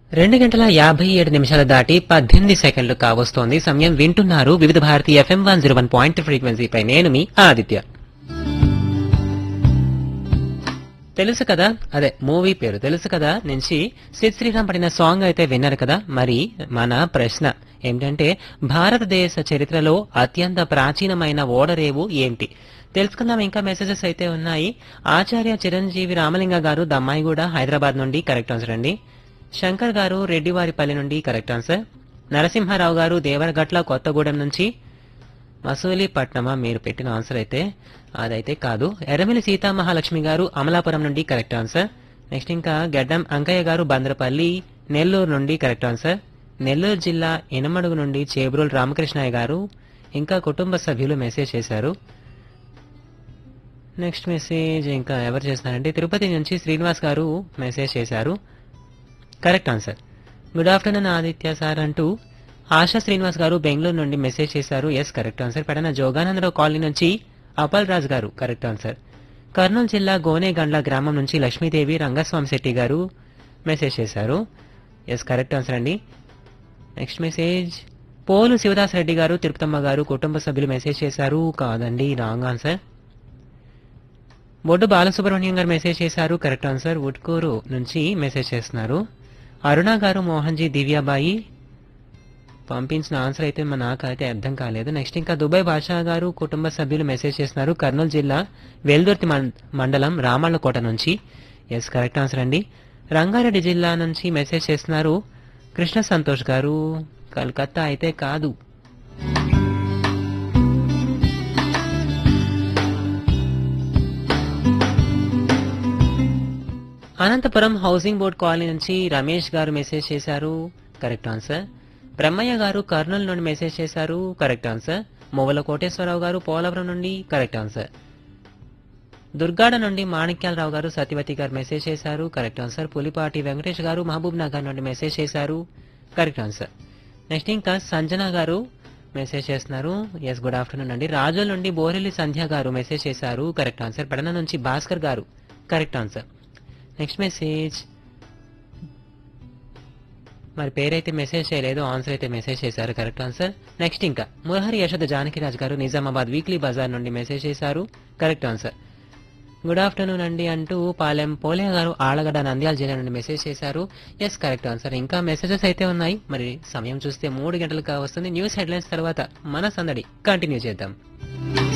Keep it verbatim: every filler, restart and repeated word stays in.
రెండు గంటల యాభై ఏడు నిమిషాలు దాటి పద్దెనిమిది సెకండ్లు కావస్తోంది. సమయం వింటున్నారు వివిధ Bharati FM one zero one point ఫ్రీక్వెన్సీపై. నేను మీ ఆదిత్య. తెలుసు కదా, అదే మూవీ పేరు తెలుసు కదా నుంచి సిద్ శ్రీరామ్ పడిన సాంగ్ అయితే విన్నారు కదా. మరి మన ప్రశ్న ఏమిటంటే భారతదేశ చరిత్రలో అత్యంత ప్రాచీనమైన ఓడరేవు ఏంటి తెలుసుకుందాం. ఇంకా మెసేజెస్ అయితే ఉన్నాయి. ఆచార్య చిరంజీవి రామలింగ గారు దమ్మాయిగూడ హైదరాబాద్ నుండి కరెక్ట్ ఆన్సర్ అండి. శంకర్ గారు రెడ్డివారిపల్లి నుండి కరెక్ట్ ఆన్సర్. నరసింహారావు గారు దేవరగట్ల కొత్తగూడెం నుంచి. మసూలీపట్నమా మీరు పెట్టిన ఆన్సర్ అయితే అదైతే కాదు. ఎర్రమిల్లి సీతామహాలక్ష్మి గారు అమలాపురం నుండి కరెక్ట్ ఆన్సర్. నెక్స్ట్ ఇంకా గడ్డం అంకయ్య గారు బంద్రపల్లి నెల్లూరు నుండి కరెక్ట్ ఆన్సర్. నెల్లూరు జిల్లా ఎనమడుగు నుండి చేబ్రోల్ రామకృష్ణయ్య గారు ఇంకా కుటుంబ సభ్యులు మెసేజ్ చేశారు. నెక్స్ట్ మెసేజ్ ఇంకా ఎవరు చేస్తున్నారంటే తిరుపతి నుంచి శ్రీనివాస్ గారు మెసేజ్ చేశారు. Correct answer. Good afternoon Aditya sir అంటూ ఆశా శ్రీనివాస్ గారు బెంగళూరు నుండి మెసేజ్ చేశారు. Yes correct answer. Pedana Jogananda Rao colony నుంచి అపల్ రాజ్ గారు కరెక్ట్ ఆన్సర్. కర్నూలు జిల్లా గోనేగండ్ల గ్రామం నుంచి లక్ష్మీదేవి రంగస్వామి శెట్టి గారు మెసేజ్ చేశారు. ఎస్ కరెక్ట్ ఆన్సర్ అండి. Next message pole Shivadas Reddy గారు తిరుపతమ్మ గారు కుటుంబ సభ్యులు మెసేజ్ చేశారు. కాదండి, రాంగ్ ఆన్సర్. బొడ్డు బాలసుబ్రహ్మణ్యం గారు మెసేజ్ చేశారు. Correct answer. ఉట్కూరు నుంచి మెసేజ్ చేస్తున్నారు. అరుణ గారు మోహన్జీ దివ్యాబాయి పంపించిన ఆన్సర్ అయితే మా నాకైతే అర్థం కాలేదు. నెక్స్ట్ ఇంకా దుబాయ్ బాషా గారు కుటుంబ సభ్యులు మెసేజ్ చేస్తున్నారు. కర్నూలు జిల్లా వెల్దుర్తి మండలం రామళ్ళకోట నుంచి. ఎస్ కరెక్ట్ ఆన్సర్ అండి. రంగారెడ్డి జిల్లా నుంచి మెసేజ్ చేస్తున్నారు కృష్ణ సంతోష్ గారు. కలకత్తా అయితే కాదు. అనంతపురం హౌసింగ్ బోర్డ్ కాలనీ నుంచి రమేష్ గారు మెసేజ్ చేశారు. Correct answer. బ్రహ్మయ్య గారు కర్నూలు నుండి మెసేజ్ చేశారు. Correct answer. మొవ్వల కోటేశ్వరరావు గారు పోలవరం నుండి కరెక్ట్ ఆన్సర్. దుర్గాడ నుండి మాణిక్యాలరావు గారు సత్యవతి గారు మెసేజ్ చేశారు. Correct answer. పులిపాటి వెంకటేష్ గారు మహబూబ్ నగర్ నుండి మెసేజ్ చేశారు. Correct answer. నెక్స్ట్ ఇంకా సంజన గారు మెసేజ్ చేస్తున్నారు. ఎస్ గుడ్ ఆఫ్టర్నూన్ అండి. రాజుల నుండి బోరెల్లి సంధ్య గారు మెసేజ్ చేశారు. Correct answer. పెడన నుంచి భాస్కర్ గారు కరెక్ట్ ఆన్సర్. నెక్స్ట్ మెసేజ్ మరి పేరైతే మెసేజ్ చేయలేదు, ఆన్సర్ అయితే మెసేజ్ చేశారు. Correct answer. నెక్స్ట్ ఇంకా మురహరి యశోద జానకిరాజ్ గారు నిజామాబాద్ వీక్లీ బజార్ నుండి మెసేజ్ చేశారు. Correct answer. గుడ్ ఆఫ్టర్నూన్ అండి అంటూ పాలెం పోలే గారు ఆళ్లగడ్డ నంద్యాల జిల్లా నుండి మెసేజ్ చేశారు. Yes correct answer. ఇంకా మెసేజెస్ అయితే ఉన్నాయి. మరి సమయం చూస్తే మూడు గంటలకు వస్తుంది. న్యూస్ హెడ్లైన్స్ తర్వాత మన సందడి కంటిన్యూ చేద్దాం.